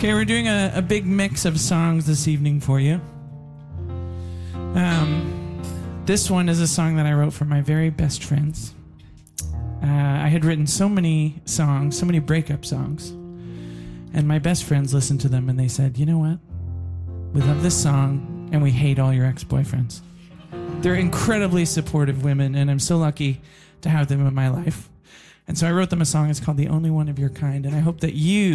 Okay, we're doing a big mix of songs this evening for you. This one is a song that I wrote for my very best friends. I had written so many songs, so many breakup songs, and my best friends listened to them and they said, you know what? We love this song and we hate all your ex-boyfriends. They're incredibly supportive women, and I'm so lucky to have them in my life. And so I wrote them a song. It's called The Only One of Your Kind, and I hope that you